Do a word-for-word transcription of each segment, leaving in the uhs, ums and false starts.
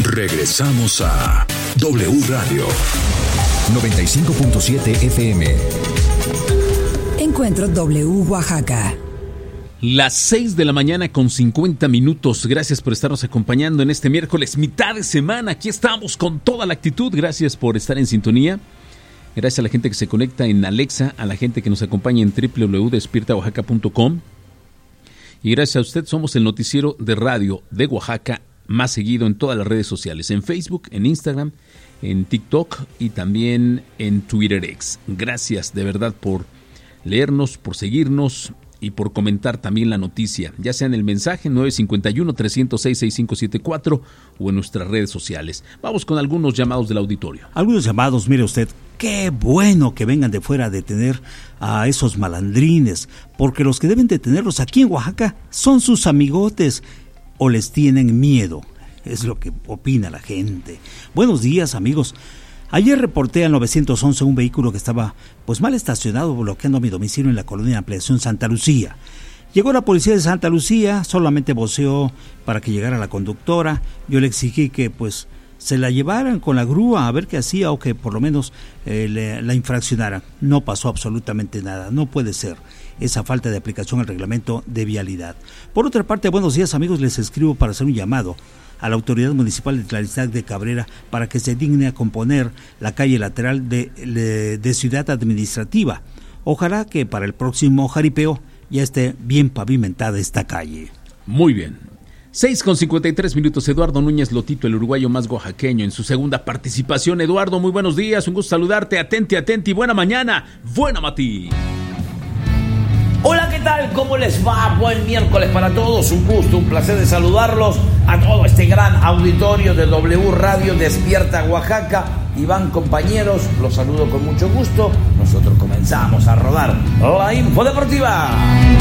Regresamos a W Radio noventa y cinco punto siete F M. Encuentro W Oaxaca. Las seis de la mañana con cincuenta minutos. Gracias por estarnos acompañando en este miércoles, mitad de semana. Aquí estamos con toda la actitud. Gracias por estar en sintonía. Gracias a la gente que se conecta en Alexa, a la gente que nos acompaña en doble u doble u doble u punto despierta oaxaca punto com. Y gracias a usted somos el noticiero de radio de Oaxaca más seguido en todas las redes sociales. En Facebook, en Instagram, en TikTok y también en Twitter X. Gracias de verdad por leernos, por seguirnos y por comentar también la noticia, ya sea en el mensaje nueve cinco uno, tres cero seis, seis cinco siete cuatro o en nuestras redes sociales. Vamos con algunos llamados del auditorio. Algunos llamados, mire usted, qué bueno que vengan de fuera a detener a esos malandrines, porque los que deben detenerlos aquí en Oaxaca son sus amigotes o les tienen miedo, es lo que opina la gente. Buenos días, amigos. Ayer reporté al nueve once un vehículo que estaba pues mal estacionado bloqueando mi domicilio en la colonia de Ampliación Santa Lucía. Llegó la policía de Santa Lucía, solamente voceó para que llegara la conductora. Yo le exigí que pues se la llevaran con la grúa a ver qué hacía o que por lo menos eh, le, la infraccionaran. No pasó absolutamente nada, no puede ser esa falta de aplicación al reglamento de vialidad. Por otra parte, buenos días, amigos, les escribo para hacer un llamado a la Autoridad Municipal de Tlalistlac de Cabrera para que se digne a componer la calle lateral de, de, de Ciudad Administrativa. Ojalá que para el próximo jaripeo ya esté bien pavimentada esta calle. Muy bien. seis con cincuenta y tres minutos. Eduardo Núñez Lotito, el uruguayo más oaxaqueño, en su segunda participación. Eduardo, muy buenos días, un gusto saludarte. Atenti, atenti, buena mañana, buena Mati. Hola, ¿qué tal? ¿Cómo les va? Buen miércoles para todos, un gusto, un placer de saludarlos a todo este gran auditorio de W Radio Despierta Oaxaca. Iván, compañeros, los saludo con mucho gusto. Nosotros comenzamos a rodar la info deportiva.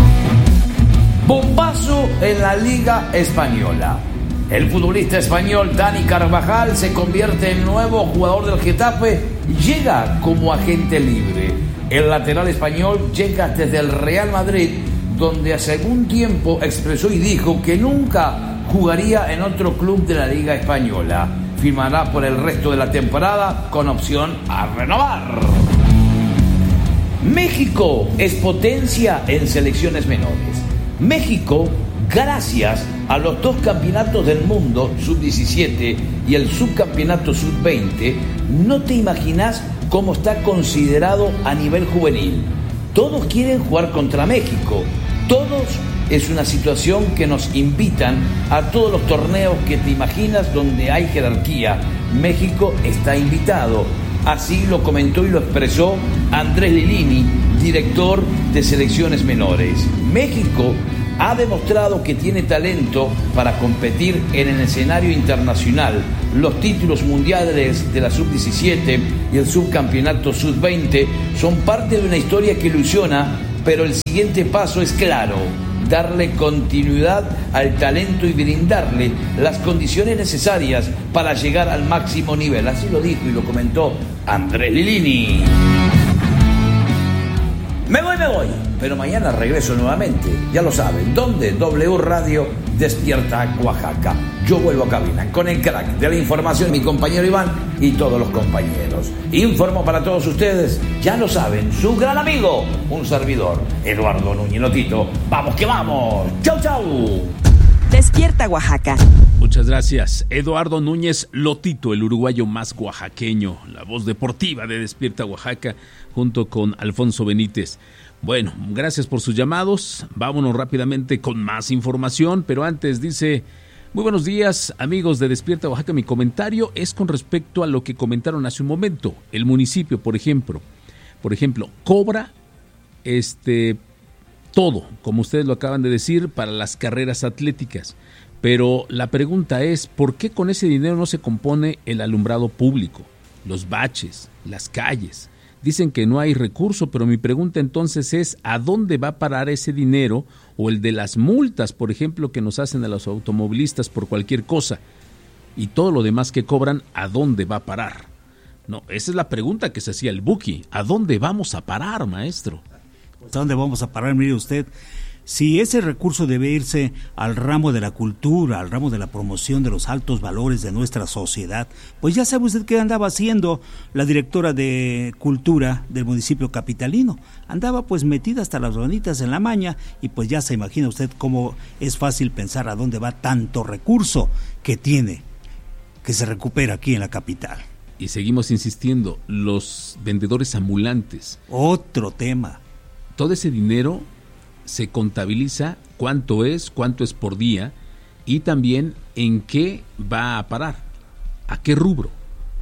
Bombazo en la Liga Española. El futbolista español Dani Carvajal se convierte en nuevo jugador del Getafe y llega como agente libre. El lateral español llega desde el Real Madrid, donde hace algún tiempo expresó y dijo que nunca jugaría en otro club de la Liga Española. Firmará por el resto de la temporada con opción a renovar. México es potencia en selecciones menores. México, gracias a los dos campeonatos del mundo, sub diecisiete y el subcampeonato sub veinte, no te imaginas cómo está considerado a nivel juvenil. Todos quieren jugar contra México. Todos es una situación que nos invitan a todos los torneos que te imaginas donde hay jerarquía. México está invitado. Así lo comentó y lo expresó Andrés Lilini, director de selecciones menores. México ha demostrado que tiene talento para competir en el escenario internacional. Los títulos mundiales de la sub diecisiete y el subcampeonato sub veinte son parte de una historia que ilusiona, pero el siguiente paso es claro: darle continuidad al talento y brindarle las condiciones necesarias para llegar al máximo nivel. Así lo dijo y lo comentó Andrés Lilini. Me voy, me voy, pero mañana regreso nuevamente. Ya lo saben, ¿dónde? W Radio Despierta Oaxaca. Yo vuelvo a cabina con el crack de la información, mi compañero Iván y todos los compañeros. Informo para todos ustedes, ya lo saben, su gran amigo, un servidor, Eduardo Núñez Lotito. ¡Vamos que vamos! ¡Chau, chau! Despierta Oaxaca. Muchas gracias, Eduardo Núñez Lotito, el uruguayo más oaxaqueño, la voz deportiva de Despierta Oaxaca, junto con Alfonso Benítez. Bueno, gracias por sus llamados. Vámonos rápidamente con más información, pero antes dice: muy buenos días, amigos de Despierta Oaxaca. Mi comentario es con respecto a lo que comentaron hace un momento. El municipio, por ejemplo, por ejemplo, cobra este todo, como ustedes lo acaban de decir, para las carreras atléticas. Pero la pregunta es, ¿por qué con ese dinero no se compone el alumbrado público, los baches, las calles? Dicen que no hay recurso, pero mi pregunta entonces es, ¿a dónde va a parar ese dinero? O el de las multas, por ejemplo, que nos hacen a los automovilistas por cualquier cosa. Y todo lo demás que cobran, ¿a dónde va a parar? No, esa es la pregunta que se hacía el Buki. ¿A dónde vamos a parar, maestro? ¿A dónde vamos a parar? Mire usted, Si ese recurso debe irse al ramo de la cultura, al ramo de la promoción de los altos valores de nuestra sociedad, pues ya sabe usted qué andaba haciendo la directora de Cultura del municipio capitalino. Andaba pues metida hasta las manitas en la maña y pues ya se imagina usted cómo es fácil pensar a dónde va tanto recurso que tiene, que se recupera aquí en la capital. Y seguimos insistiendo, los vendedores ambulantes. Otro tema. Todo ese dinero se contabiliza cuánto es, cuánto es por día y también en qué va a parar, a qué rubro,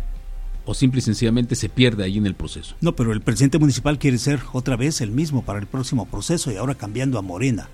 o simple y sencillamente se pierde ahí en el proceso. No, pero el presidente municipal quiere ser otra vez el mismo para el próximo proceso y ahora cambiando a Morena.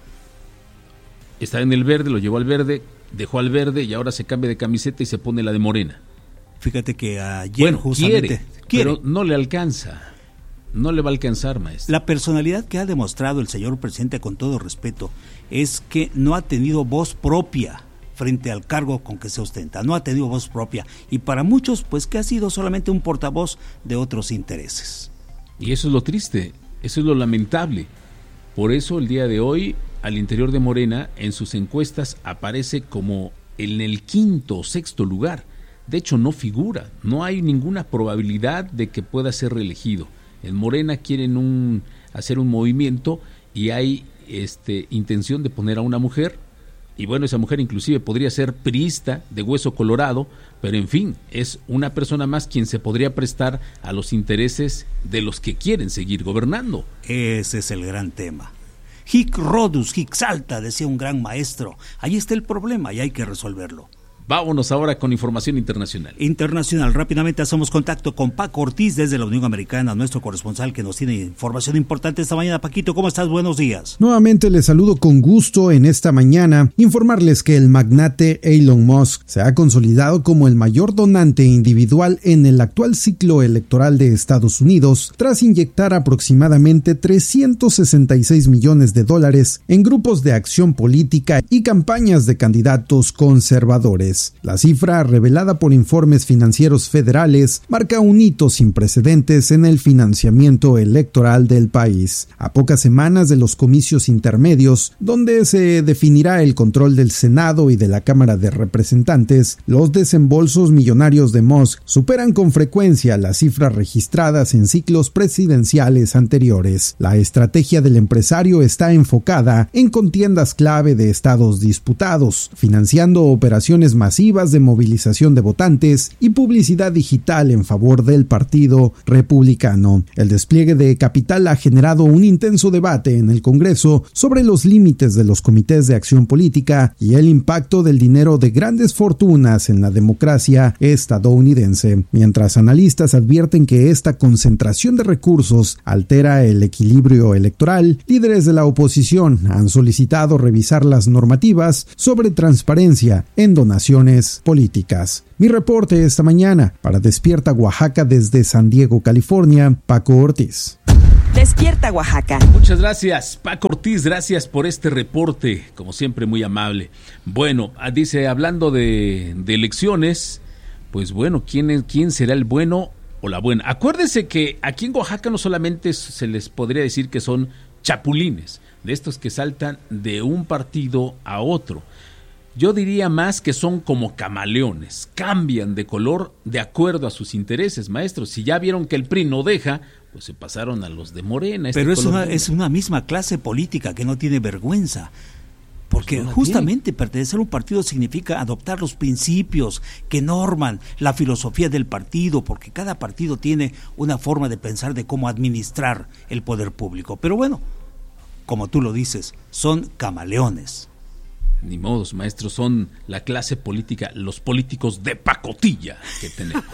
Está en el verde, lo llevó al verde, dejó al verde y ahora se cambia de camiseta y se pone la de Morena. Fíjate que ayer bueno, justamente quiere, quiere, pero no le alcanza. No le va a alcanzar, maestro. La personalidad que ha demostrado el señor presidente, con todo respeto, es que no ha tenido voz propia frente al cargo con que se ostenta. No ha tenido voz propia. Y para muchos, pues que ha sido solamente un portavoz de otros intereses. Y eso es lo triste, eso es lo lamentable. Por eso el día de hoy, al interior de Morena, en sus encuestas aparece como en el quinto o sexto lugar. De hecho, no figura. No hay ninguna probabilidad de que pueda ser reelegido. En Morena quieren un, hacer un movimiento y hay este, intención de poner a una mujer, y bueno, esa mujer inclusive podría ser priista de hueso colorado, pero en fin, es una persona más quien se podría prestar a los intereses de los que quieren seguir gobernando. Ese es el gran tema. Hic Rhodus, hic salta, decía un gran maestro. Ahí está el problema y hay que resolverlo. Vámonos ahora con información internacional. Internacional, rápidamente hacemos contacto con Paco Ortiz desde la Unión Americana, nuestro corresponsal que nos tiene información importante esta mañana. Paquito, ¿cómo estás? Buenos días. Nuevamente les saludo con gusto en esta mañana. Informarles que el magnate Elon Musk se ha consolidado como el mayor donante individual en el actual ciclo electoral de Estados Unidos, tras inyectar aproximadamente trescientos sesenta y seis millones de dólares en grupos de acción política y campañas de candidatos conservadores. La cifra, revelada por informes financieros federales, marca un hito sin precedentes en el financiamiento electoral del país. A pocas semanas de los comicios intermedios, donde se definirá el control del Senado y de la Cámara de Representantes, los desembolsos millonarios de Musk superan con frecuencia las cifras registradas en ciclos presidenciales anteriores. La estrategia del empresario está enfocada en contiendas clave de estados disputados, financiando operaciones masivas de movilización de votantes y publicidad digital en favor del Partido Republicano. El despliegue de capital ha generado un intenso debate en el Congreso sobre los límites de los comités de acción política y el impacto del dinero de grandes fortunas en la democracia estadounidense. Mientras analistas advierten que esta concentración de recursos altera el equilibrio electoral, líderes de la oposición han solicitado revisar las normativas sobre transparencia en donaciones políticas. Mi reporte esta mañana para Despierta Oaxaca desde San Diego, California, Paco Ortiz. Despierta Oaxaca. Muchas gracias, Paco Ortiz, gracias por este reporte, como siempre muy amable. Bueno, dice, hablando de, de elecciones, pues bueno, ¿quién, es, ¿quién será el bueno o la buena? Acuérdense que aquí en Oaxaca no solamente se les podría decir que son chapulines, de estos que saltan de un partido a otro. Yo diría más que son como camaleones, cambian de color de acuerdo a sus intereses, maestros. Si ya vieron que el P R I no deja, pues se pasaron a los de Morena. Este Pero es una, es una misma clase política que no tiene vergüenza. Porque pues no justamente tiene. Pertenecer a un partido significa adoptar los principios que norman la filosofía del partido, porque cada partido tiene una forma de pensar de cómo administrar el poder público. Pero bueno, como tú lo dices, son camaleones. Ni modos, maestros, son la clase política, los políticos de pacotilla que tenemos.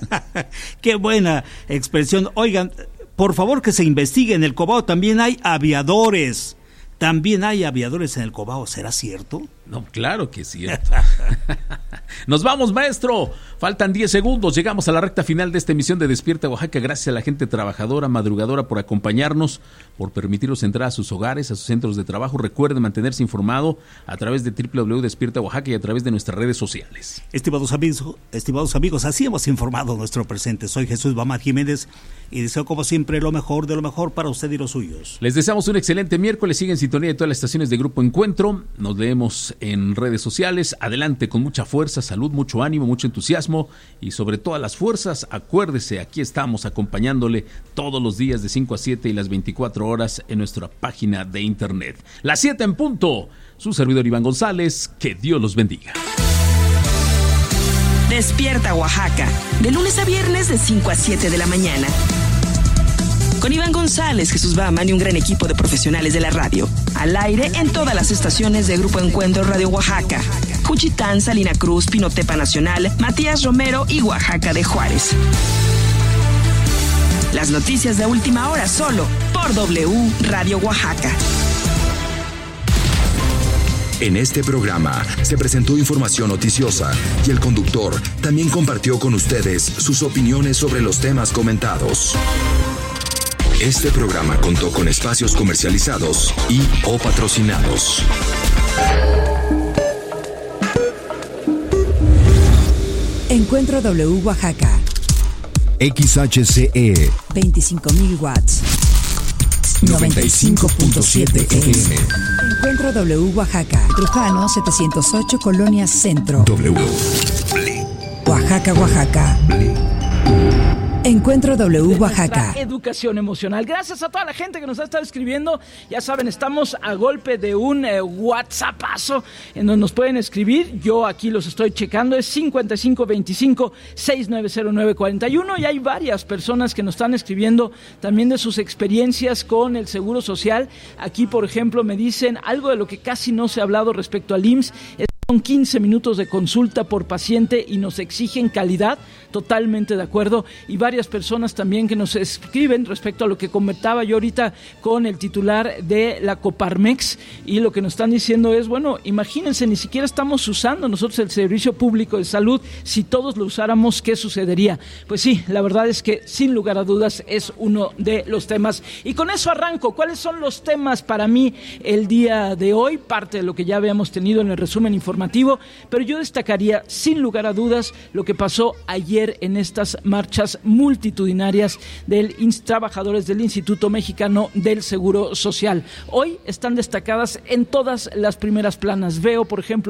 Qué buena expresión. Oigan, por favor que se investigue, en el Cobao también hay aviadores. También hay aviadores en el Cobao, ¿será cierto? No, claro que es cierto. Nos vamos, maestro. Faltan diez segundos. Llegamos a la recta final de esta emisión de Despierta Oaxaca. Gracias a la gente trabajadora, madrugadora, por acompañarnos, por permitirnos entrar a sus hogares, a sus centros de trabajo. Recuerden mantenerse informado a través de doble u doble u doble u punto despierta oaxaca y a través de nuestras redes sociales. Estimados amigos, estimados amigos, así hemos informado nuestro presente. Soy Jesús Bamar Jiménez y deseo como siempre lo mejor de lo mejor para usted y los suyos. Les deseamos un excelente miércoles. Sigue en sintonía de todas las estaciones de Grupo Encuentro. Nos leemos en redes sociales. Adelante con mucha fuerza, salud, mucho ánimo, mucho entusiasmo y sobre todas las fuerzas, acuérdese, aquí estamos acompañándole todos los días de cinco a siete y las veinticuatro horas en nuestra página de internet. Las siete en punto. Su servidor Iván González, que Dios los bendiga. Despierta Oaxaca, de lunes a viernes de cinco a siete de la mañana. Con Iván González, Jesús Baman y un gran equipo de profesionales de la radio. Al aire en todas las estaciones de Grupo Encuentro Radio Oaxaca. Juchitán, Salina Cruz, Pinotepa Nacional, Matías Romero y Oaxaca de Juárez. Las noticias de última hora solo por W Radio Oaxaca. En este programa se presentó información noticiosa y el conductor también compartió con ustedes sus opiniones sobre los temas comentados. Este programa contó con espacios comercializados y o patrocinados. Encuentro W Oaxaca. X H C E veinticinco mil watts. noventa y cinco punto siete F M. Encuentro W Oaxaca. Trujano setecientos ocho, Colonia Centro. W. Oaxaca, Oaxaca. Encuentro W Oaxaca. Educación emocional. Gracias a toda la gente que nos ha estado escribiendo. Ya saben, estamos a golpe de un eh, WhatsAppazo en donde nos pueden escribir. Yo aquí los estoy checando. Es cincuenta y cinco veinticinco sesenta y nueve cero nueve cuarenta y uno y hay varias personas que nos están escribiendo también de sus experiencias con el Seguro Social. Aquí, por ejemplo, me dicen algo de lo que casi no se ha hablado respecto al I M S S. Es Son quince minutos de consulta por paciente y nos exigen calidad, totalmente de acuerdo. Y varias personas también que nos escriben respecto a lo que comentaba yo ahorita con el titular de la Coparmex, y lo que nos están diciendo es, bueno, imagínense, ni siquiera estamos usando nosotros el servicio público de salud. Si todos lo usáramos, ¿qué sucedería? Pues sí, la verdad es que sin lugar a dudas es uno de los temas. Y con eso arranco. ¿Cuáles son los temas para mí el día de hoy? Parte de lo que ya habíamos tenido en el resumen informativo. Pero yo destacaría sin lugar a dudas lo que pasó ayer en estas marchas multitudinarias de trabajadores del Instituto Mexicano del Seguro Social. Hoy están destacadas en todas las primeras planas. Veo, por ejemplo,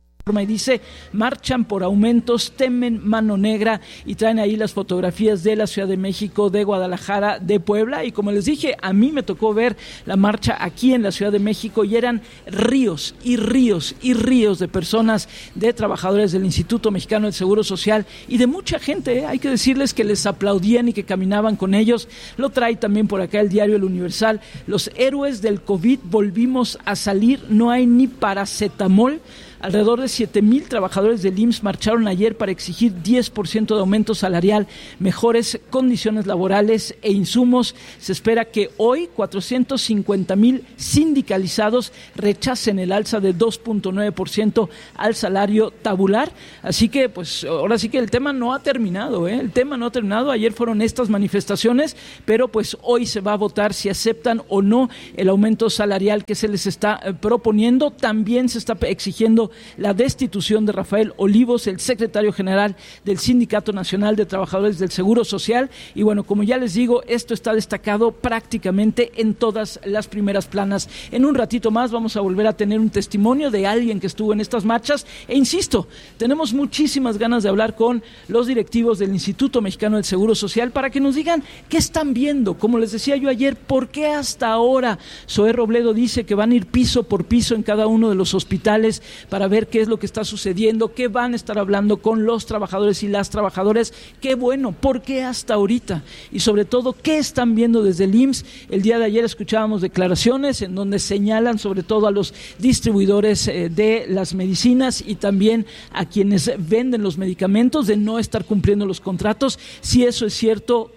y dice, marchan por aumentos, temen mano negra, y traen ahí las fotografías de la Ciudad de México, de Guadalajara, de Puebla. Y como les dije, a mí me tocó ver la marcha aquí en la Ciudad de México y eran ríos y ríos y ríos de personas, de trabajadores del Instituto Mexicano del Seguro Social y de mucha gente, ¿eh? Hay que decirles que les aplaudían y que caminaban con ellos. Lo trae también por acá el diario El Universal. Los héroes del COVID volvimos a salir, no hay ni paracetamol. Alrededor de siete mil trabajadores del I M S S marcharon ayer para exigir diez por ciento de aumento salarial, mejores condiciones laborales e insumos. Se espera que hoy cuatrocientos cincuenta mil sindicalizados rechacen el alza de dos punto nueve por ciento al salario tabular. Así que, pues, ahora sí que el tema no ha terminado, ¿eh? El tema no ha terminado. Ayer fueron estas manifestaciones, pero pues hoy se va a votar si aceptan o no el aumento salarial que se les está eh, proponiendo. También se está exigiendo la destitución de Rafael Olivos, el secretario general del Sindicato Nacional de Trabajadores del Seguro Social. Y bueno, como ya les digo, esto está destacado prácticamente en todas las primeras planas. En un ratito más vamos a volver a tener un testimonio de alguien que estuvo en estas marchas. E insisto, tenemos muchísimas ganas de hablar con los directivos del Instituto Mexicano del Seguro Social para que nos digan qué están viendo. Como les decía yo ayer, ¿por qué hasta ahora? Zoé Robledo dice que van a ir piso por piso en cada uno de los hospitales para ver qué es lo que está sucediendo, qué van a estar hablando con los trabajadores y las trabajadoras. Qué bueno, ¿por qué hasta ahorita? Y sobre todo, ¿qué están viendo desde el I M S S? El día de ayer escuchábamos declaraciones en donde señalan sobre todo a los distribuidores eh, de las medicinas y también a quienes venden los medicamentos de no estar cumpliendo los contratos. Si eso es cierto,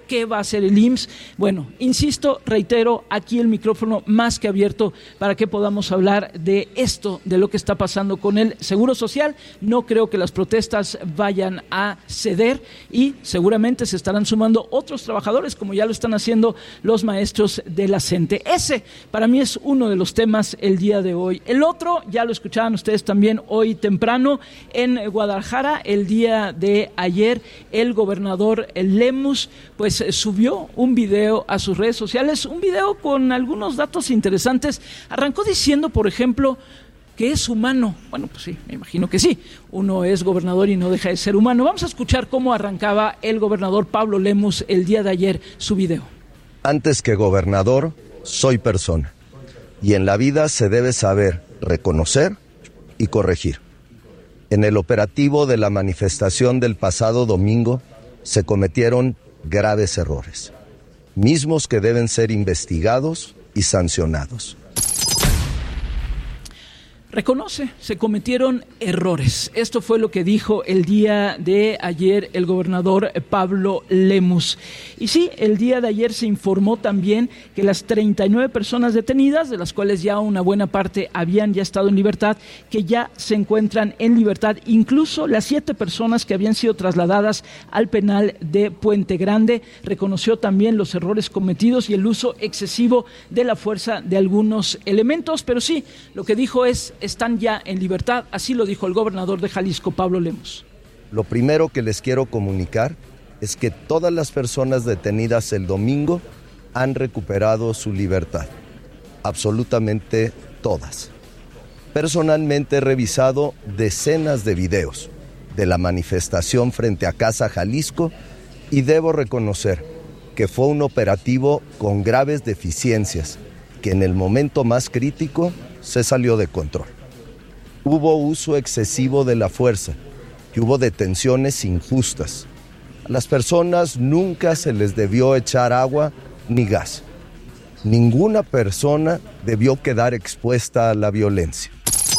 ¿Qué va a hacer el I M S S? Bueno, insisto, reitero, aquí el micrófono más que abierto para que podamos hablar de esto, de lo que está pasando con el Seguro Social. No creo que las protestas vayan a ceder y seguramente se estarán sumando otros trabajadores, como ya lo están haciendo los maestros de la CENTE. Ese, para mí, es uno de los temas el día de hoy. El otro, ya lo escuchaban ustedes también hoy temprano, en Guadalajara, el día de ayer, el gobernador Lemus, pues subió un video a sus redes sociales, un video con algunos datos interesantes. Arrancó diciendo, por ejemplo, que es humano. Bueno, pues sí, me imagino que sí. Uno es gobernador y no deja de ser humano. Vamos a escuchar cómo arrancaba el gobernador Pablo Lemus el día de ayer su video. Antes que gobernador, soy persona. Y en la vida se debe saber reconocer y corregir. En el operativo de la manifestación del pasado domingo se cometieron graves errores, mismos que deben ser investigados y sancionados. Reconoce, se cometieron errores. Esto fue lo que dijo el día de ayer el gobernador Pablo Lemus. Y sí, el día de ayer se informó también que las treinta y nueve personas detenidas, de las cuales ya una buena parte habían ya estado en libertad, que ya se encuentran en libertad, incluso las siete personas que habían sido trasladadas al penal de Puente Grande. Reconoció también los errores cometidos y el uso excesivo de la fuerza de algunos elementos, pero sí, lo que dijo es: están ya en libertad, así lo dijo el gobernador de Jalisco, Pablo Lemus. Lo primero que les quiero comunicar es que todas las personas detenidas el domingo han recuperado su libertad, absolutamente todas. Personalmente he revisado decenas de videos de la manifestación frente a Casa Jalisco y debo reconocer que fue un operativo con graves deficiencias que en el momento más crítico se salió de control. Hubo uso excesivo de la fuerza y hubo detenciones injustas. A las personas nunca se les debió echar agua ni gas. Ninguna persona debió quedar expuesta a la violencia.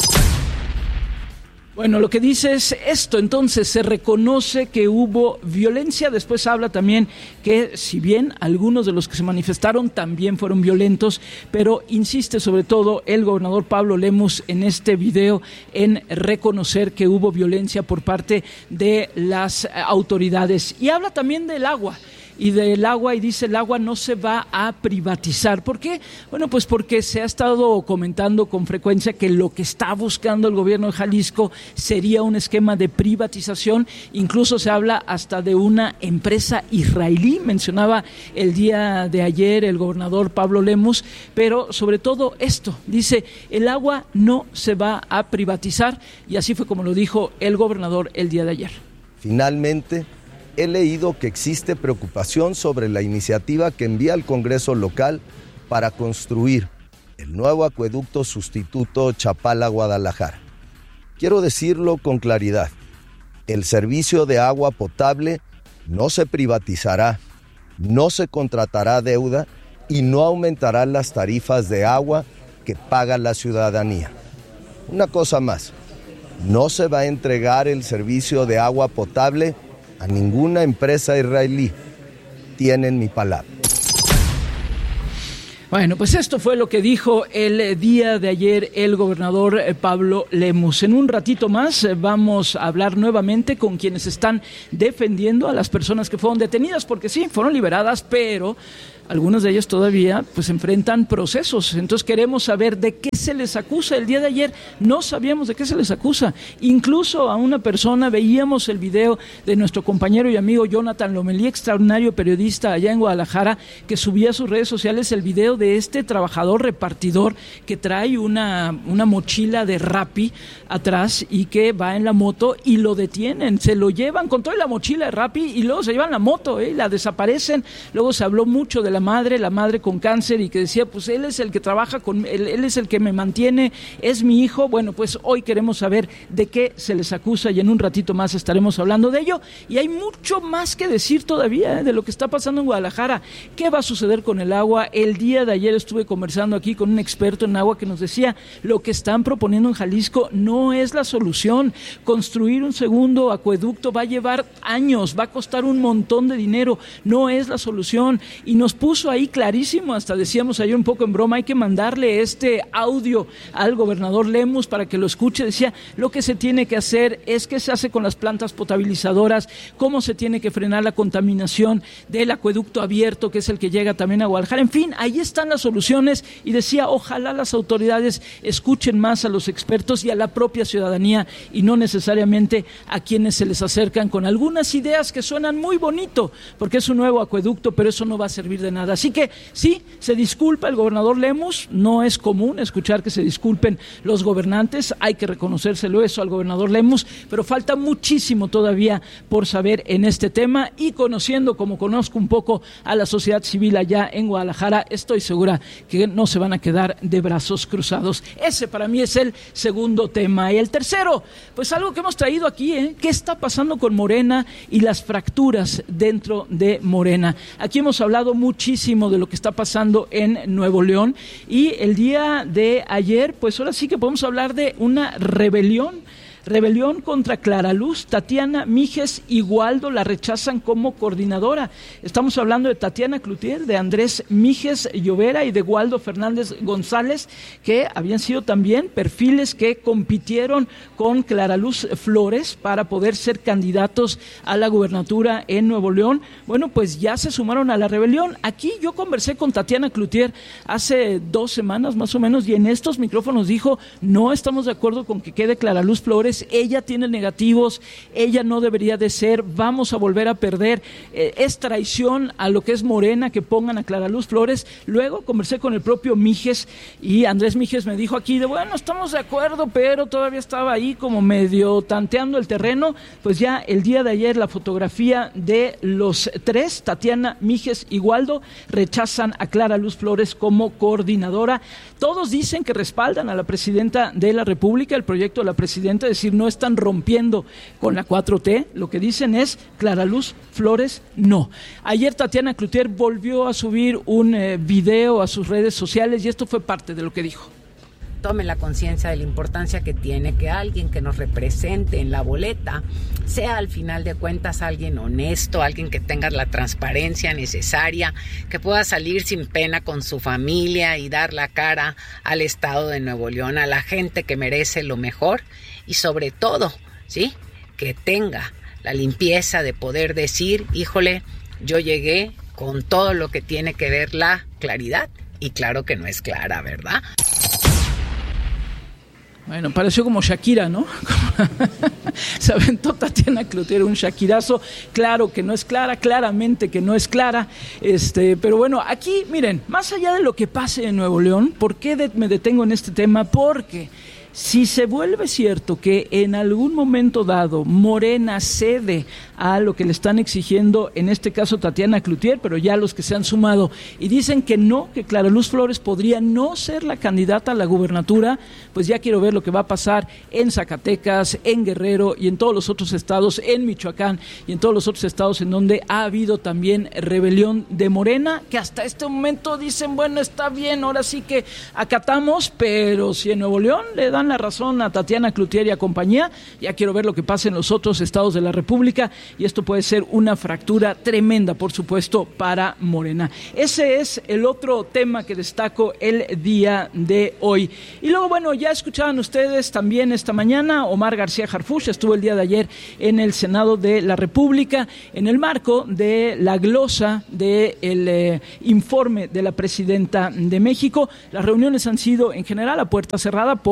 Bueno, lo que dice es esto, entonces se reconoce que hubo violencia. Después habla también que si bien algunos de los que se manifestaron también fueron violentos, pero insiste sobre todo el gobernador Pablo Lemus en este video en reconocer que hubo violencia por parte de las autoridades. Y habla también del agua. Y del agua, y dice el agua no se va a privatizar. ¿Por qué? Bueno, pues porque se ha estado comentando con frecuencia que lo que está buscando el gobierno de Jalisco sería un esquema de privatización. Incluso se habla hasta de una empresa israelí, mencionaba el día de ayer el gobernador Pablo Lemus, pero sobre todo esto, dice, el agua no se va a privatizar, y así fue como lo dijo el gobernador el día de ayer. Finalmente, he leído que existe preocupación sobre la iniciativa que envía el Congreso local para construir el nuevo acueducto sustituto Chapala-Guadalajara. Quiero decirlo con claridad, el servicio de agua potable no se privatizará, no se contratará deuda y no aumentará las tarifas de agua que paga la ciudadanía. Una cosa más, no se va a entregar el servicio de agua potable a ninguna empresa israelí. Tienen mi palabra. Bueno, pues esto fue lo que dijo el día de ayer el gobernador Pablo Lemus. En un ratito más vamos a hablar nuevamente con quienes están defendiendo a las personas que fueron detenidas, porque sí, fueron liberadas, pero algunos de ellos todavía pues enfrentan procesos. Entonces queremos saber de qué se les acusa. El día de ayer no sabíamos de qué se les acusa. Incluso a una persona, veíamos el video de nuestro compañero y amigo Jonathan Lomelí, extraordinario periodista allá en Guadalajara, que subía a sus redes sociales el video de este trabajador repartidor que trae una, una mochila de Rappi atrás y que va en la moto y lo detienen, se lo llevan con toda la mochila de Rappi y luego se llevan la moto, ¿eh? La desaparecen. Luego se habló mucho de la la madre, la madre con cáncer, y que decía, pues él es el que trabaja con, él, él es el que me mantiene, es mi hijo. Bueno, pues hoy queremos saber de qué se les acusa y en un ratito más estaremos hablando de ello. Y hay mucho más que decir todavía, ¿eh?, de lo que está pasando en Guadalajara. ¿Qué va a suceder con el agua? El día de ayer estuve conversando aquí con un experto en agua que nos decía, lo que están proponiendo en Jalisco no es la solución. Construir un segundo acueducto va a llevar años, va a costar un montón de dinero, no es la solución. Y nos puso ahí clarísimo, hasta decíamos ayer un poco en broma, hay que mandarle este audio al gobernador Lemus para que lo escuche. Decía, lo que se tiene que hacer es qué se hace con las plantas potabilizadoras, cómo se tiene que frenar la contaminación del acueducto abierto, que es el que llega también a Guadalajara. En fin, ahí están las soluciones, y decía, ojalá las autoridades escuchen más a los expertos y a la propia ciudadanía, y no necesariamente a quienes se les acercan con algunas ideas que suenan muy bonito, porque es un nuevo acueducto, pero eso no va a servir de nada. Así que sí, se disculpa el gobernador Lemus, no es común escuchar que se disculpen los gobernantes, hay que reconocérselo eso al gobernador Lemus, pero falta muchísimo todavía por saber en este tema, y conociendo como conozco un poco a la sociedad civil allá en Guadalajara, estoy segura que no se van a quedar de brazos cruzados. Ese para mí es el segundo tema. Y el tercero, pues algo que hemos traído aquí, ¿eh? ¿Qué está pasando con Morena y las fracturas dentro de Morena? Aquí hemos hablado muchísimo de lo que está pasando en Nuevo León, y el día de ayer, pues ahora sí que podemos hablar de una rebelión. Rebelión contra Clara Luz. Tatiana Míjez y Waldo la rechazan como coordinadora. Estamos hablando de Tatiana Cloutier, de Andrés Míjez Llovera y de Waldo Fernández González, que habían sido también perfiles que compitieron con Clara Luz Flores para poder ser candidatos a la gubernatura en Nuevo León. Bueno, pues ya se sumaron a la rebelión. Aquí yo conversé con Tatiana Cloutier hace dos semanas más o menos, y en estos micrófonos dijo, no estamos de acuerdo con que quede Clara Luz Flores, ella tiene negativos, ella no debería de ser, vamos a volver a perder, eh, es traición a lo que es Morena que pongan a Clara Luz Flores. Luego conversé con el propio Míjez, y Andrés Míjez me dijo aquí de, bueno, estamos de acuerdo, pero todavía estaba ahí como medio tanteando el terreno. Pues ya el día de ayer la fotografía de los tres, Tatiana, Míjez y Waldo, rechazan a Clara Luz Flores como coordinadora. Todos dicen que respaldan a la presidenta de la República, el proyecto de la presidenta, es decir, no están rompiendo con la cuatro T, lo que dicen es Clara Luz Flores no. Ayer Tatiana Cloutier volvió a subir un eh, video a sus redes sociales, y esto fue parte de lo que dijo. Tome la conciencia de la importancia que tiene que alguien que nos represente en la boleta sea al final de cuentas alguien honesto, alguien que tenga la transparencia necesaria, que pueda salir sin pena con su familia y dar la cara al Estado de Nuevo León, a la gente que merece lo mejor, y sobre todo, ¿sí?, que tenga la limpieza de poder decir, híjole, yo llegué con todo lo que tiene que ver la claridad, y claro que no es clara, ¿verdad? Bueno, pareció como Shakira, ¿no? Se aventó Tatiana Cloutier un Shakirazo. Claro que no es clara, claramente que no es clara. Este, pero bueno, aquí, miren, más allá de lo que pase en Nuevo León, ¿por qué de, me detengo en este tema? Porque si se vuelve cierto que en algún momento dado Morena cede a lo que le están exigiendo, en este caso Tatiana Cloutier, pero ya los que se han sumado, y dicen que no, que Clara Luz Flores podría no ser la candidata a la gubernatura, pues ya quiero ver lo que va a pasar en Zacatecas, en Guerrero y en todos los otros estados, en Michoacán y en todos los otros estados en donde ha habido también rebelión de Morena, que hasta este momento dicen, bueno, está bien, ahora sí que acatamos, pero si en Nuevo León le dan la razón a Tatiana Cloutier y a compañía, ya quiero ver lo que pasa en los otros estados de la República, y esto puede ser una fractura tremenda, por supuesto, para Morena. Ese es el otro tema que destaco el día de hoy. Y luego, bueno, ya escuchaban ustedes también esta mañana, Omar García Harfuch estuvo el día de ayer en el Senado de la República, en el marco de la glosa del eh, informe de la presidenta de México. Las reuniones han sido en general a puerta cerrada por la delicacia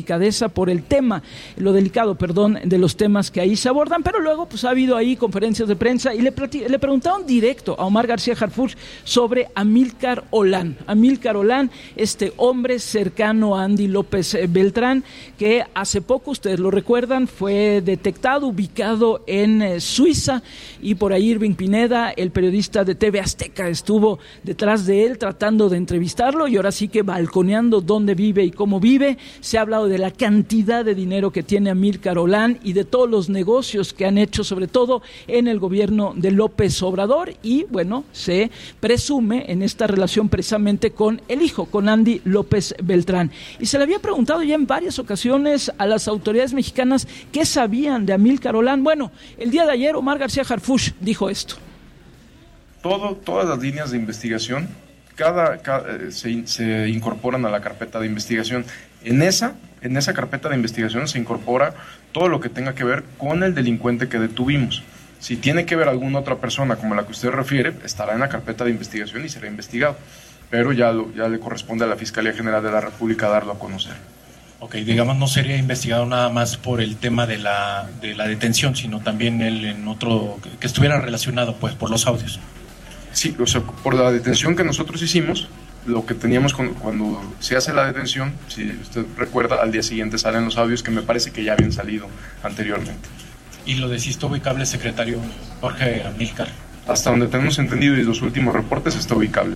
delicadeza, por el tema, lo delicado, perdón, de los temas que ahí se abordan, pero luego pues ha habido ahí conferencias de prensa y le, le preguntaron directo a Omar García Harfuch sobre Amílcar Olán. Amílcar Olán, este hombre cercano a Andy López Beltrán, que hace poco, ustedes lo recuerdan, fue detectado, ubicado en eh, Suiza, y por ahí Irving Pineda, el periodista de T V Azteca, estuvo detrás de él tratando de entrevistarlo y ahora sí que balconeando dónde vive y cómo vive. Se ha hablado de la cantidad de dinero que tiene Amílcar Olán y de todos los negocios que han hecho, sobre todo en el gobierno de López Obrador, y bueno, se presume en esta relación precisamente con el hijo, con Andy López Beltrán. Y se le había preguntado ya en varias ocasiones a las autoridades mexicanas qué sabían de Amílcar Olán. Bueno, el día de ayer Omar García Harfuch dijo esto. Todo, todas las líneas de investigación, cada, cada se, se incorporan a la carpeta de investigación. En esa, en esa carpeta de investigación se incorpora todo lo que tenga que ver con el delincuente que detuvimos. Si tiene que ver alguna otra persona como la que usted refiere, estará en la carpeta de investigación y será investigado. Pero ya, lo, ya le corresponde a la Fiscalía General de la República darlo a conocer. Ok, digamos, no sería investigado nada más por el tema de la, de la detención, sino también el, en otro, que estuviera relacionado pues por los audios. Sí, o sea, por la detención que nosotros hicimos, lo que teníamos con, cuando se hace la detención, si usted recuerda, al día siguiente salen los audios que me parece que ya habían salido anteriormente. ¿Y lo de si está ubicable, secretario Jorge Amílcar? Hasta donde tenemos entendido y los últimos reportes está ubicable.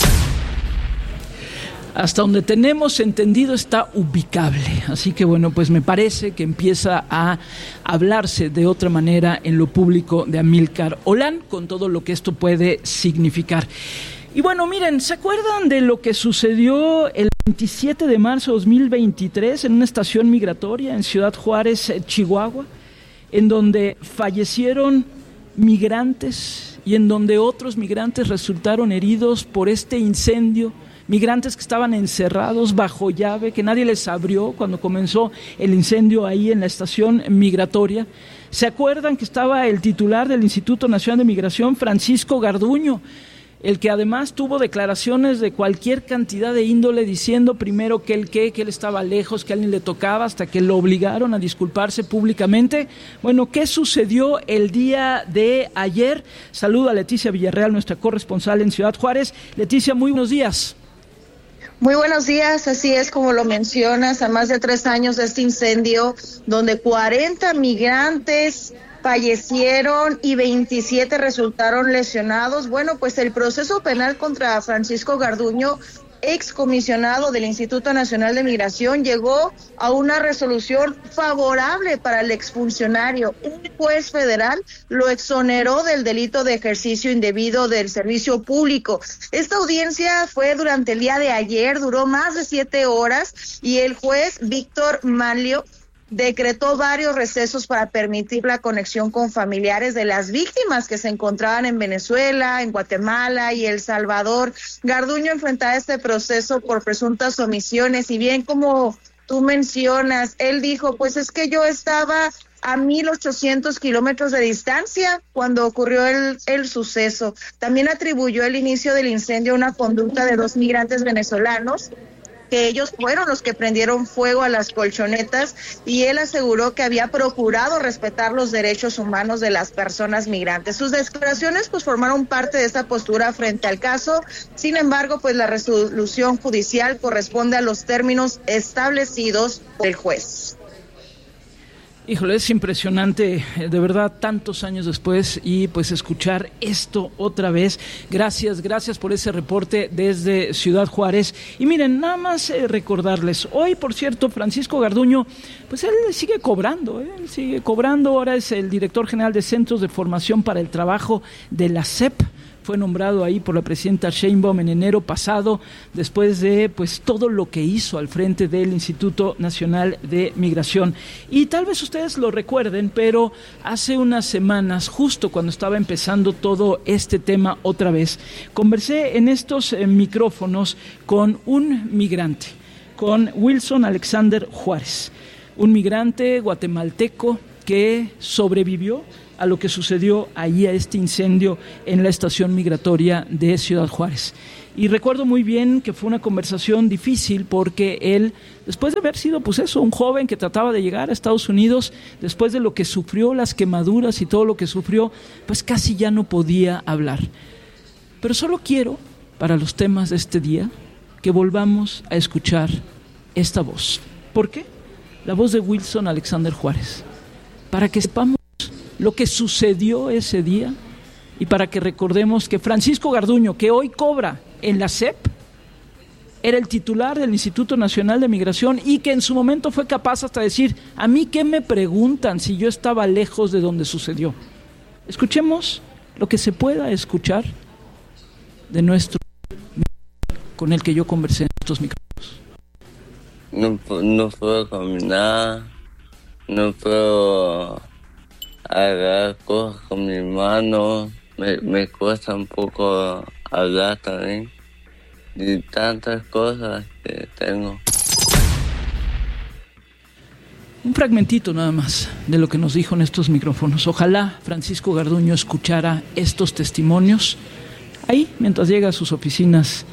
Hasta donde tenemos entendido está ubicable, así que bueno, pues me parece que empieza a hablarse de otra manera en lo público de Amílcar Olán, con todo lo que esto puede significar. Y bueno, miren, ¿se acuerdan de lo que sucedió el veintisiete de marzo de dos mil veintitrés en una estación migratoria en Ciudad Juárez, Chihuahua, en donde fallecieron migrantes y en donde otros migrantes resultaron heridos por este incendio? Migrantes que estaban encerrados bajo llave, que nadie les abrió cuando comenzó el incendio ahí en la estación migratoria. ¿Se acuerdan que estaba el titular del Instituto Nacional de Migración, Francisco Garduño, el que además tuvo declaraciones de cualquier cantidad de índole, diciendo primero que él que, que él estaba lejos, que a alguien le tocaba, hasta que lo obligaron a disculparse públicamente? Bueno, ¿qué sucedió el día de ayer? Saludo a Leticia Villarreal, nuestra corresponsal en Ciudad Juárez. Leticia, muy buenos días. Muy buenos días, así es como lo mencionas, a más de tres años de este incendio, donde cuarenta migrantes fallecieron y veintisiete resultaron lesionados. Bueno, pues el proceso penal contra Francisco Garduño, excomisionado del Instituto Nacional de Migración, llegó a una resolución favorable para el exfuncionario. Un juez federal lo exoneró del delito de ejercicio indebido del servicio público. Esta audiencia fue durante el día de ayer, duró más de siete horas y el juez Víctor Manlio decretó varios recesos para permitir la conexión con familiares de las víctimas que se encontraban en Venezuela, en Guatemala y El Salvador. Garduño enfrentaba este proceso por presuntas omisiones y bien como tú mencionas, él dijo, pues es que yo estaba a mil ochocientos kilómetros de distancia cuando ocurrió el, el suceso. También atribuyó el inicio del incendio a una conducta de dos migrantes venezolanos, que ellos fueron los que prendieron fuego a las colchonetas, y él aseguró que había procurado respetar los derechos humanos de las personas migrantes. Sus declaraciones pues formaron parte de esta postura frente al caso. Sin embargo, pues la resolución judicial corresponde a los términos establecidos por el juez. Híjole, es impresionante, de verdad, tantos años después, y pues escuchar esto otra vez. Gracias, gracias por ese reporte desde Ciudad Juárez. Y miren, nada más eh, recordarles, hoy, por cierto, Francisco Garduño, pues él sigue cobrando, ¿eh? él sigue cobrando, ahora es el director general de Centros de Formación para el Trabajo de la S E P. Fue nombrado ahí por la presidenta Sheinbaum en enero pasado, después de pues todo lo que hizo al frente del Instituto Nacional de Migración. Y tal vez ustedes lo recuerden, pero hace unas semanas, justo cuando estaba empezando todo este tema otra vez, conversé en estos eh, micrófonos con un migrante, con Wilson Alexander Juárez, un migrante guatemalteco que sobrevivió a lo que sucedió ahí, a este incendio en la estación migratoria de Ciudad Juárez. Y recuerdo muy bien que fue una conversación difícil porque él, después de haber sido pues eso, un joven que trataba de llegar a Estados Unidos, después de lo que sufrió, las quemaduras y todo lo que sufrió, pues casi ya no podía hablar. Pero solo quiero, para los temas de este día, que volvamos a escuchar esta voz. ¿Por qué? La voz de Wilson Alexander Juárez, para que sepamos lo que sucedió ese día y para que recordemos que Francisco Garduño, que hoy cobra en la S E P, era el titular del Instituto Nacional de Migración y que en su momento fue capaz hasta decir, a mí qué me preguntan si yo estaba lejos de donde sucedió. Escuchemos lo que se pueda escuchar de nuestro con el que yo conversé en estos micrófonos. No, no puedo caminar, no puedo agarrar cosas con mi mano, me, me cuesta un poco hablar también, y tantas cosas que tengo. Un fragmentito nada más de lo que nos dijo en estos micrófonos. Ojalá Francisco Garduño escuchara estos testimonios ahí mientras llega a sus oficinas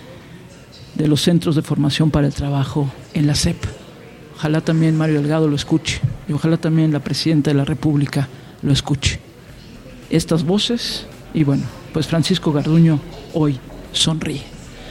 de los Centros de Formación para el Trabajo en la S E P. Ojalá también Mario Delgado lo escuche y ojalá también la Presidenta de la República lo escuche. Estas voces y bueno, pues Francisco Garduño hoy sonríe.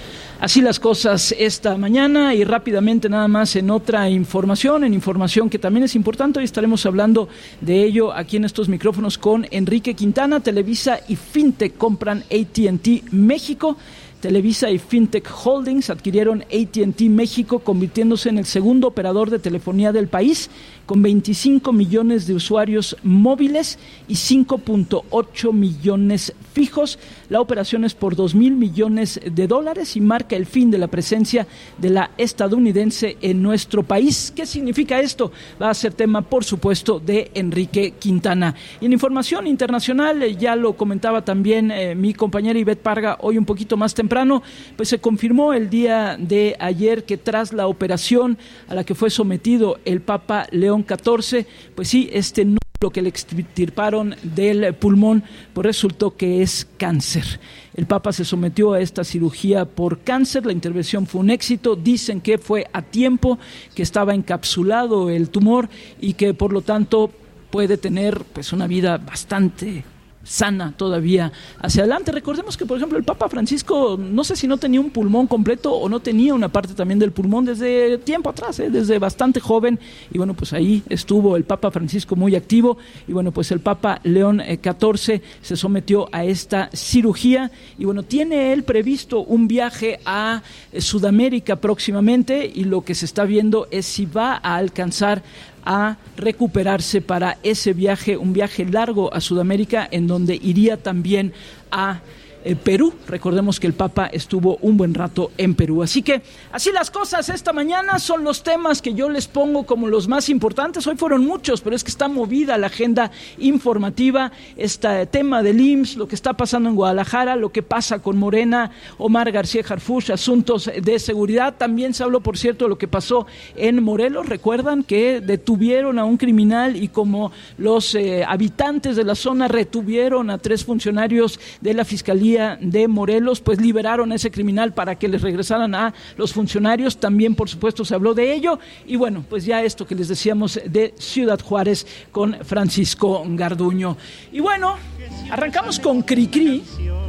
Así las cosas esta mañana y rápidamente nada más en otra información, en información que también es importante, hoy estaremos hablando de ello aquí en estos micrófonos con Enrique Quintana. Televisa y Fintech compran A T and T México. Televisa y Fintech Holdings adquirieron A T and T México, convirtiéndose en el segundo operador de telefonía del país, con veinticinco millones de usuarios móviles y cinco punto ocho millones fijos. La operación es por dos mil millones de dólares y marca el fin de la presencia de la estadounidense en nuestro país. ¿Qué significa esto? Va a ser tema, por supuesto, de Enrique Quintana. Y en información internacional, eh, ya lo comentaba también eh, mi compañera Ivette Parga hoy un poquito más temprano, pues se confirmó el día de ayer que tras la operación a la que fue sometido el Papa León catorce, pues sí, este nódulo que le extirparon del pulmón, pues resultó que es cáncer. El Papa se sometió a esta cirugía por cáncer, la intervención fue un éxito, dicen que fue a tiempo, que estaba encapsulado el tumor y que por lo tanto puede tener pues una vida bastante sana todavía hacia adelante. Recordemos que, por ejemplo, el Papa Francisco, no sé si no tenía un pulmón completo o no tenía una parte también del pulmón desde tiempo atrás, ¿eh? desde bastante joven, y bueno, pues ahí estuvo el Papa Francisco muy activo, y bueno, pues el Papa León catorce se sometió a esta cirugía, y bueno, tiene él previsto un viaje a Sudamérica próximamente, y lo que se está viendo es si va a alcanzar a recuperarse para ese viaje, un viaje largo a Sudamérica, en donde iría también a eh, Perú. Recordemos que el Papa estuvo un buen rato en Perú. Así que así las cosas esta mañana, son los temas que yo les pongo como los más importantes. Hoy fueron muchos, pero es que está movida la agenda informativa. Este tema del I M S S, lo que está pasando en Guadalajara, lo que pasa con Morena, Omar García Harfuch, asuntos de seguridad. También se habló, por cierto, de lo que pasó en Morelos. Recuerdan que detuvieron a un criminal y como los eh, habitantes de la zona retuvieron a tres funcionarios de la Fiscalía de Morelos, pues liberaron a ese criminal para que les regresaran a los funcionarios. También, por supuesto, se habló de ello. Y bueno, pues ya esto que les decíamos de Ciudad Juárez con Francisco Garduño. Y bueno, arrancamos con Cricri.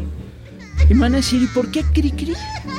Y me van a decir, ¿y por qué Cricri?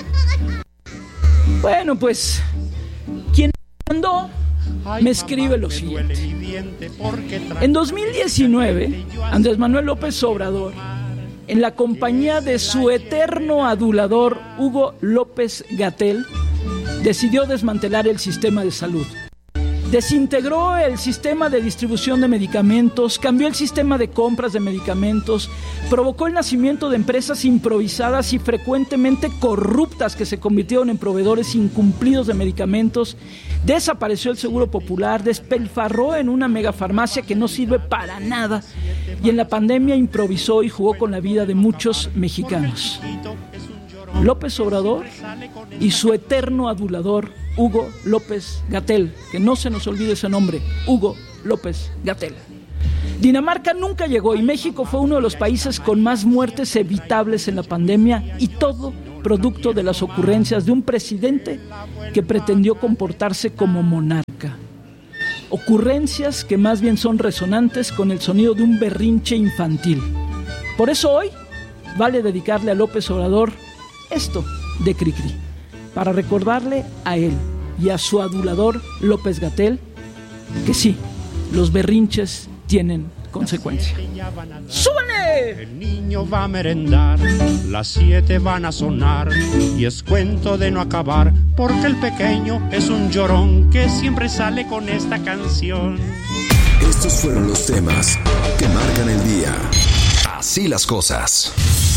Bueno, pues quien mandó me escribe lo siguiente. En dos mil diecinueve, Andrés Manuel López Obrador, en la compañía de su eterno adulador Hugo López-Gatell, decidió desmantelar el sistema de salud. Desintegró el sistema de distribución de medicamentos, cambió el sistema de compras de medicamentos, provocó el nacimiento de empresas improvisadas y frecuentemente corruptas que se convirtieron en proveedores incumplidos de medicamentos, desapareció el Seguro Popular, despilfarró en una megafarmacia que no sirve para nada y en la pandemia improvisó y jugó con la vida de muchos mexicanos. López Obrador y su eterno adulador Hugo López-Gatell, que no se nos olvide ese nombre, Hugo López-Gatell. Dinamarca nunca llegó y México fue uno de los países con más muertes evitables en la pandemia, y todo producto de las ocurrencias de un presidente que pretendió comportarse como monarca. Ocurrencias que más bien son resonantes con el sonido de un berrinche infantil. Por eso hoy vale dedicarle a López Obrador esto de Cricri, para recordarle a él y a su adulador López-Gatell que sí, los berrinches tienen consecuencia. ¡Súbele! El niño va a merendar, las siete van a sonar, y es cuento de no acabar, porque el pequeño es un llorón que siempre sale con esta canción. Estos fueron los temas que marcan el día. Así las cosas.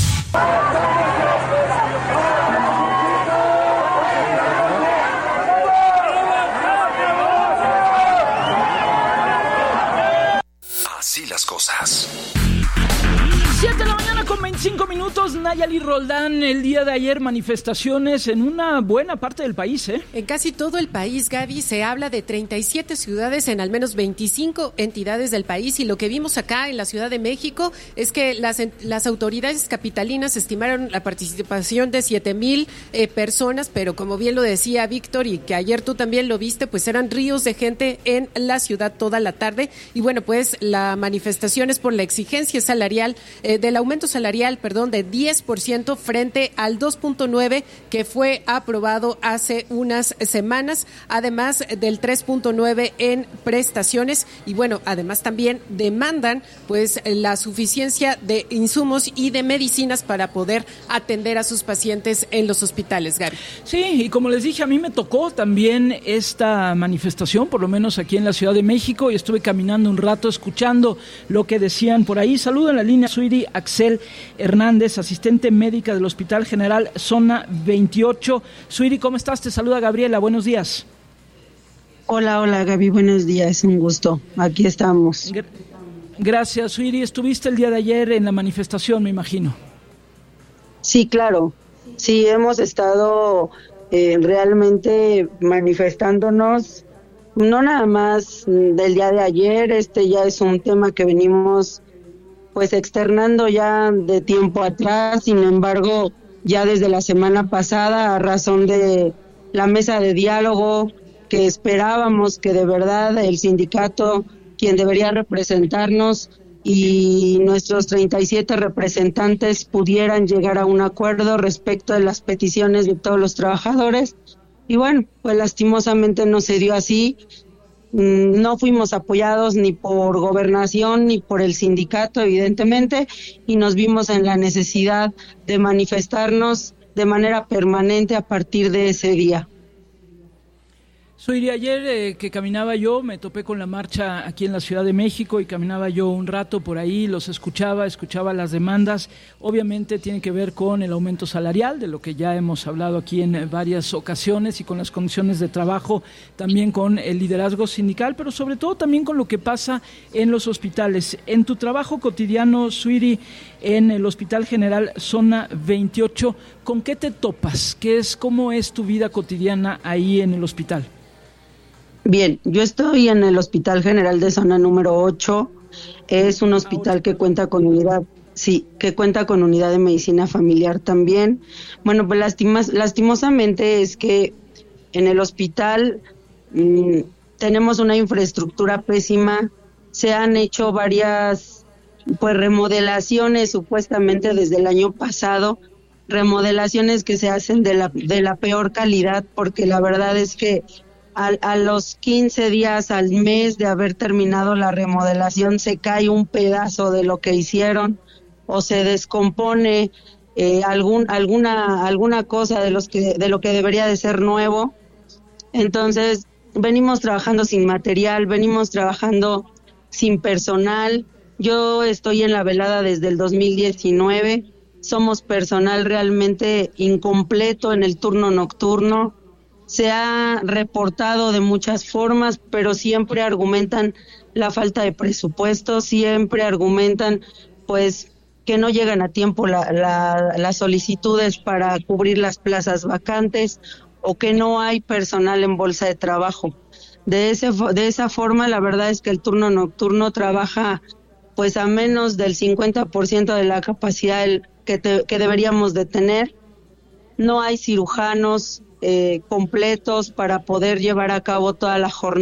Así las cosas. siete de la mañana con veinticinco minutos. Nayeli Roldán, el día de ayer manifestaciones en una buena parte del país, ¿eh? En casi todo el país, Gaby, se habla de treinta y siete ciudades en al menos veinticinco entidades del país, y lo que vimos acá en la Ciudad de México es que las, las autoridades capitalinas estimaron la participación de siete mil eh, personas, pero como bien lo decía Víctor, y que ayer tú también lo viste, pues eran ríos de gente en la ciudad toda la tarde. Y bueno, pues la manifestación es por la exigencia salarial, eh, del aumento salarial, perdón, de diez por ciento frente al dos punto nueve que fue aprobado hace unas semanas, además del tres punto nueve en prestaciones. Y bueno, además también demandan pues la suficiencia de insumos y de medicinas para poder atender a sus pacientes en los hospitales, Gaby. Sí, y como les dije, a mí me tocó también esta manifestación, por lo menos aquí en la Ciudad de México, y estuve caminando un rato escuchando lo que decían por ahí. Saludo en la línea Suiri Axel Hernández, asistente médica del Hospital General Zona veintiocho. Suiri, ¿cómo estás? Te saluda Gabriela, buenos días. Hola, hola Gaby, buenos días, un gusto, aquí estamos. Gr- Gracias, Suiri. Estuviste el día de ayer en la manifestación, me imagino. Sí, claro, sí, hemos estado eh, realmente manifestándonos, no nada más del día de ayer, este ya es un tema que venimos pues externando ya de tiempo atrás. Sin embargo, ya desde la semana pasada, a razón de la mesa de diálogo que esperábamos que de verdad el sindicato, quien debería representarnos, y nuestros treinta y siete representantes pudieran llegar a un acuerdo respecto de las peticiones de todos los trabajadores. Y bueno, pues lastimosamente no se dio así. No fuimos apoyados ni por Gobernación ni por el sindicato, evidentemente, y nos vimos en la necesidad de manifestarnos de manera permanente a partir de ese día. Suiri, ayer eh, que caminaba yo, me topé con la marcha aquí en la Ciudad de México y caminaba yo un rato por ahí, los escuchaba, escuchaba las demandas. Obviamente tiene que ver con el aumento salarial, de lo que ya hemos hablado aquí en varias ocasiones, y con las condiciones de trabajo, también con el liderazgo sindical, pero sobre todo también con lo que pasa en los hospitales. En tu trabajo cotidiano, Suiri, en el Hospital General Zona veintiocho, ¿con qué te topas? ¿Qué es, cómo es tu vida cotidiana ahí en el hospital? Bien, yo estoy en el Hospital General de Zona número ocho. Es un hospital que cuenta con unidad, sí, que cuenta con unidad de medicina familiar también. Bueno, pues lastimas, lastimosamente es que en el hospital mmm, tenemos una infraestructura pésima. Se han hecho varias pues remodelaciones supuestamente desde el año pasado, remodelaciones que se hacen de la de la peor calidad, porque la verdad es que A, a los quince días, al mes de haber terminado la remodelación, se cae un pedazo de lo que hicieron, o se descompone eh, algún alguna alguna cosa de los que de lo que debería de ser nuevo. Entonces venimos trabajando sin material, venimos trabajando sin personal. Yo estoy en la velada desde el dos mil diecinueve. Somos personal realmente incompleto en el turno nocturno. Se ha reportado de muchas formas, pero siempre argumentan la falta de presupuesto, siempre argumentan pues que no llegan a tiempo la, la, las solicitudes para cubrir las plazas vacantes, o que no hay personal en bolsa de trabajo. De ese de esa forma, la verdad es que el turno nocturno trabaja pues a menos del cincuenta por ciento de la capacidad del, que, te, que deberíamos de tener. No hay cirujanos eh, completos para poder llevar a cabo toda la jornada.